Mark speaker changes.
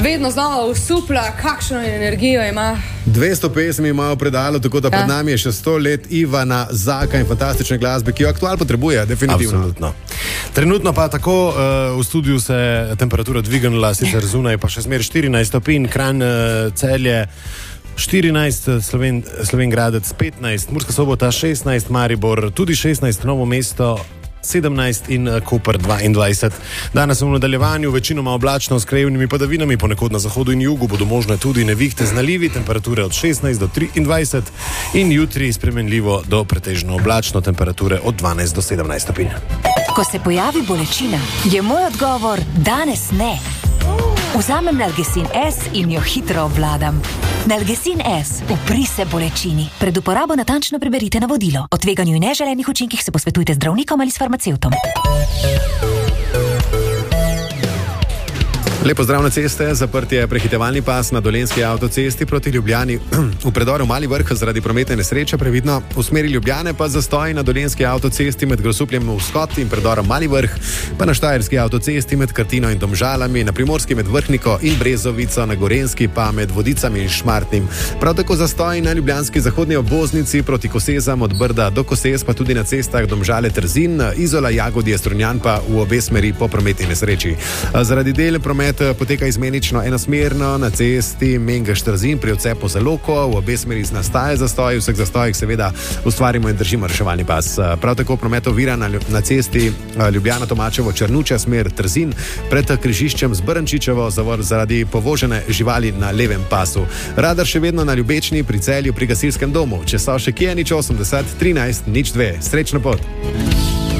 Speaker 1: vedno znova usupla, kakšno energijo ima.
Speaker 2: 200 pesmi ima v predalu, tako da pred nami je še 100 let Ivana Zaka in fantastične glasbe, ki jo aktual potrebuje, definitivno.
Speaker 3: Absolutno. Trenutno pa tako v studiu se temperatura dvignila, sicer zunaj pa še smer 14 stopinj, Kranj, Celje 14, Slovenj Gradec 15, Murska Sobota 16, Maribor tudi 16, Novo mesto 17 in Koper 22. Danes v nadaljevanju večinoma oblačno s krajevnimi padavinami, ponekod na zahodu in jugu bodo možne tudi nevihte z nalivi, temperature od 16 do 23 in jutri spremenljivo do pretežno oblačno, temperature od 12 do 17 stopinj.
Speaker 4: Ko se pojavi bolečina, je moj odgovor danes ne. Vzamem Nalgecin S in jo hitro obvladam. Nalgecin S, upri se bolečini. Pred uporabo natančno preberite navodilo. O tveganju in neželenih učinkih se posvetujte z zdravnikom ali s farmacevtom.
Speaker 2: Lepo zdrav na ceste, zaprt je prehitevalni pas na Dolenjski avtocesti proti Ljubljani. V predoru Mali Vrh zaradi prometne nesreče previdno, v smeri Ljubljane pa zastoj na Dolenjski avtocesti med Grosupljem vzhod in predorom Mali Vrh, pa na Štajerski avtocesti med Krtino in Domžalami, na Primorski med Vrhniko in Brezovico, na Gorenjski pa med Vodicami in Šmartnim. Prav tako zastoj na ljubljanski zahodni obvoznici proti Kosezam od Brda do Kosez, pa tudi na cestah Domžale Trzin, Izola, Jagodje, Strunjan pa v obe smeri po prometni nesreči. Zaradi del promet poteka izmenično enosmerno na cesti Mengeš-Trzin pri odcepu za Loko, v obe smeri nastaja zastoj, v vseh zastojih seveda ustvarimo in držimo reševalni pas. Prav tako promet ovira na cesti Ljubljana-Tomačevo-Črnuče, smer Trzin, pred križiščem z Brnčičevo zavor zaradi povožene živali na levem pasu. Radar še vedno na Ljubečni, pri Celju, pri gasilskem domu. Če so še kje, 080 13 02. Srečno pot!